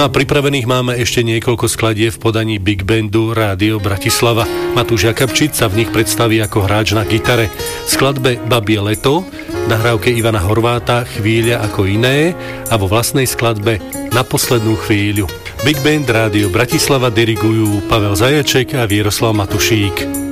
No a pripravených máme ešte niekoľko skladieb v podaní Big Bandu Rádio Bratislava. Matúš Jakabčič sa v nich predstaví ako hráč na gitare. V skladbe Babie leto, nahrávke Ivana Horváta Chvíľa ako iné a vo vlastnej skladbe Na poslednú chvíľu. Big Band Rádio Bratislava dirigujú Pavel Zajaček a Vieroslav Matušík.